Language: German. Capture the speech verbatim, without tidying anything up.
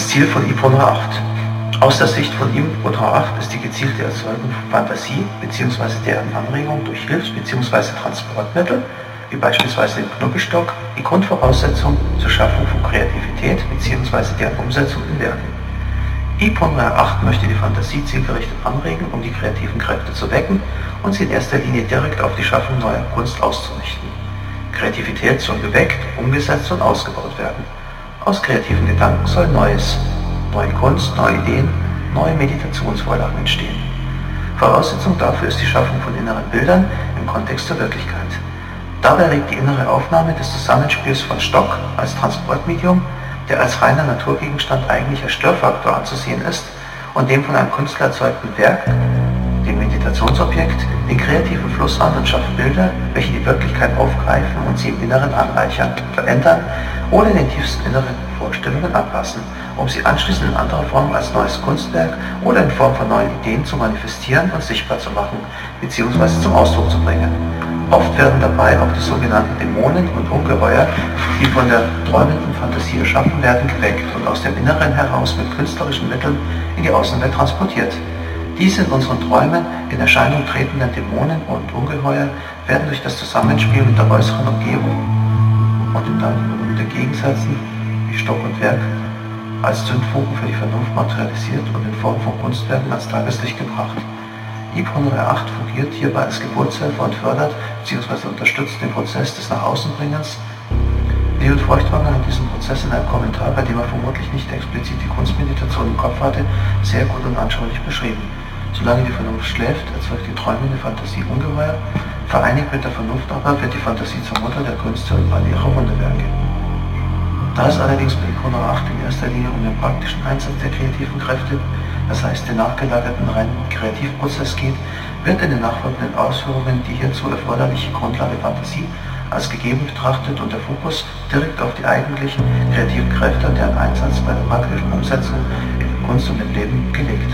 Ziel von I P R O N R acht. Aus der Sicht von I P R O N R acht ist die gezielte Erzeugung von Fantasie bzw. deren Anregung durch Hilfs- bzw. Transportmittel, wie beispielsweise den Knubbelstock, die Grundvoraussetzung zur Schaffung von Kreativität bzw. deren Umsetzung in Werken. I P R O N R acht möchte die Fantasie zielgerichtet anregen, um die kreativen Kräfte zu wecken und sie in erster Linie direkt auf die Schaffung neuer Kunst auszurichten. Kreativität soll geweckt, umgesetzt und ausgebaut werden. Aus kreativen Gedanken soll Neues, neue Kunst, neue Ideen, neue Meditationsvorlagen entstehen. Voraussetzung dafür ist die Schaffung von inneren Bildern im Kontext zur Wirklichkeit. Dabei regt die innere Aufnahme des Zusammenspiels von Stock als Transportmedium, der als reiner Naturgegenstand eigentlich als Störfaktor anzusehen ist, und dem von einem Künstler erzeugten Werk, dem Meditationsobjekt, den kreativen Fluss an und schafft Bilder, welche die Wirklichkeit aufgreifen und sie im Inneren anreichern, verändern oder in den tiefsten inneren Vorstellungen anpassen, um sie anschließend in anderer Form als neues Kunstwerk oder in Form von neuen Ideen zu manifestieren und sichtbar zu machen bzw. zum Ausdruck zu bringen. Oft werden dabei auch die sogenannten Dämonen und Ungeheuer, die von der träumenden Fantasie erschaffen werden, geweckt und aus dem Inneren heraus mit künstlerischen Mitteln in die Außenwelt transportiert. Diese in unseren Träumen in Erscheinung tretenden Dämonen und Ungeheuer werden durch das Zusammenspiel mit der äußeren Umgebung und in den Gegensätzen wie Stock und Werk als Zündfunken für die Vernunft materialisiert und in Form von Kunstwerken ans Tageslicht gebracht. I P R O N R acht fungiert hierbei als Geburtshelfer und fördert bzw. unterstützt den Prozess des Nach-Außen-Bringens. Leon Feuchtwanger hat diesen Prozess in einem Kommentar, bei dem er vermutlich nicht explizit die Kunstmeditation im Kopf hatte, sehr gut und anschaulich beschrieben. Solange die Vernunft schläft, erzeugt die träumende Fantasie Ungeheuer, vereinigt mit der Vernunft aber wird die Fantasie zur Mutter der Künste und all ihrer Wunderwerke. Da es allerdings bei I P R O N R acht in erster Linie um den praktischen Einsatz der kreativen Kräfte, das heißt den nachgelagerten reinen Kreativprozess geht, wird in den nachfolgenden Ausführungen die hierzu erforderliche Grundlage Fantasie als gegeben betrachtet und der Fokus direkt auf die eigentlichen kreativen Kräfte und deren Einsatz bei der praktischen Umsetzung in Kunst und im Leben gelegt.